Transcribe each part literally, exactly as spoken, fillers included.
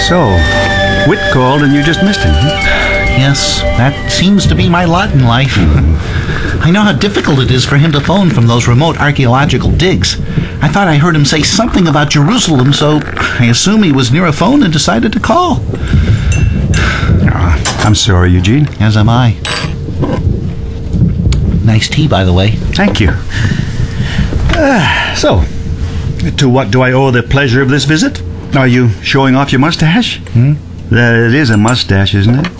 So, Whit called and you just missed him. Yes, that seems to be my lot in life. I know how difficult it is for him to phone from those remote archaeological digs. I thought I heard him say something about Jerusalem, so I assume he was near a phone and decided to call. Oh, I'm sorry, Eugene. As am I. Nice tea, by the way. Thank you. Uh, so, to what do I owe the pleasure of this visit? Are you showing off your mustache? Hmm? That it is a mustache, isn't it?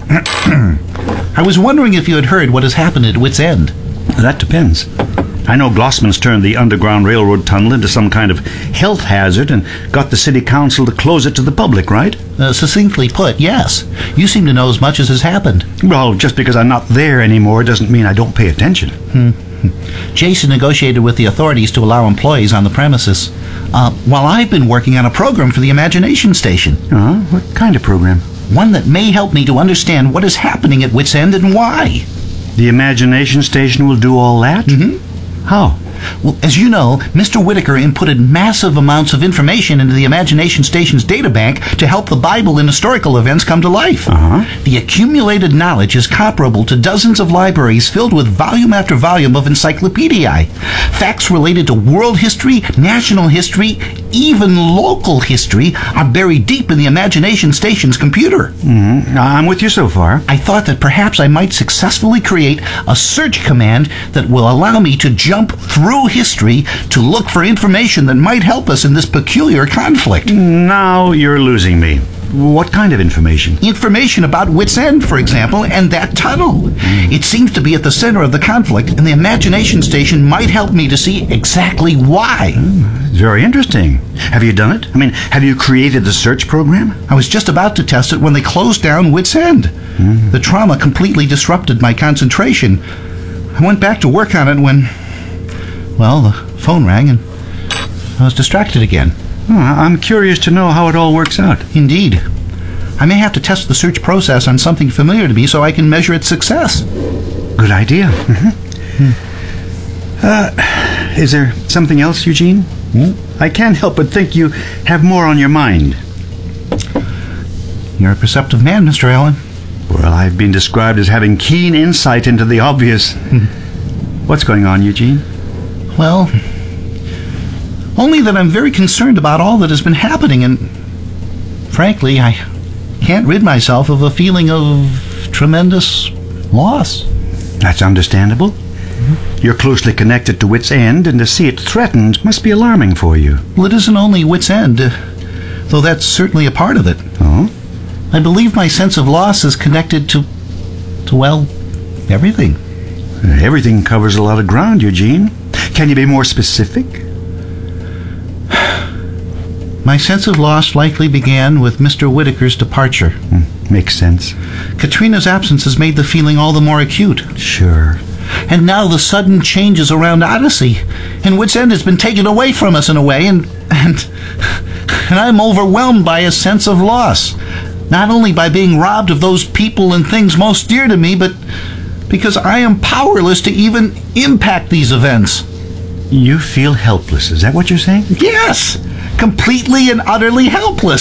I was wondering if you had heard what has happened at Whit's End. That depends. I know Glossman's turned the Underground Railroad tunnel into some kind of health hazard and got the city council to close it to the public, right? Uh, succinctly put, yes. You seem to know as much as has happened. Well, just because I'm not there anymore doesn't mean I don't pay attention. Hmm. Jason negotiated with the authorities to allow employees on the premises, uh, while I've been working on a program for the Imagination Station. Uh, what kind of program? One that may help me to understand what is happening at Whit's End and why. The Imagination Station will do all that? Mm-hmm. How? Well, as you know, Mister Whitaker inputted massive amounts of information into the Imagination Station's databank to help the Bible and historical events come to life. Uh-huh. The accumulated knowledge is comparable to dozens of libraries filled with volume after volume of encyclopediae. Facts related to world history, national history, even local history are buried deep in the Imagination Station's computer. Mm-hmm. I'm with you so far. I thought that perhaps I might successfully create a search command that will allow me to jump through history to look for information that might help us in this peculiar conflict. Now you're losing me. What kind of information? Information about Whit's End, for example, and that tunnel. Mm. It seems to be at the center of the conflict, and the Imagination Station might help me to see exactly why. Mm, very interesting. Have you done it? I mean, have you created the search program? I was just about to test it when they closed down Whit's End. Mm. The trauma completely disrupted my concentration. I went back to work on it when, well, the phone rang and I was distracted again. Oh, I'm curious to know how it all works out. Indeed. I may have to test the search process on something familiar to me so I can measure its success. Good idea. Mm-hmm. Hmm. Uh, is there something else, Eugene? Hmm? I can't help but think you have more on your mind. You're a perceptive man, Mister Allen. Well, I've been described as having keen insight into the obvious. What's going on, Eugene? Well, only that I'm very concerned about all that has been happening, and frankly, I can't rid myself of a feeling of tremendous loss. That's understandable. Mm-hmm. You're closely connected to Whit's End, and to see it threatened must be alarming for you. Well, it isn't only Whit's End, uh, though that's certainly a part of it. Oh? I believe my sense of loss is connected to, to, well, everything. Everything covers a lot of ground, Eugene. Can you be more specific? My sense of loss likely began with Mister Whitaker's departure. Mm, makes sense. Katrina's absence has made the feeling all the more acute. Sure. And now the sudden changes around Odyssey, and Whit's End has been taken away from us in a way, and and and I'm overwhelmed by a sense of loss. Not only by being robbed of those people and things most dear to me, but because I am powerless to even impact these events. You feel helpless, is that what you're saying? Yes! Completely and utterly helpless.